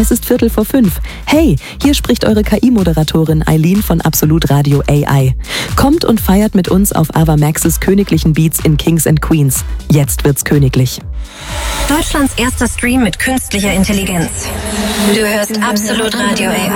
Es ist 4:45. Hey, hier spricht eure KI-Moderatorin Eileen von Absolut Radio AI. Kommt und feiert mit uns auf Ava Maxes königlichen Beats in Kings and Queens. Jetzt wird's königlich. Deutschlands erster Stream mit künstlicher Intelligenz. Du hörst Absolut Radio AI.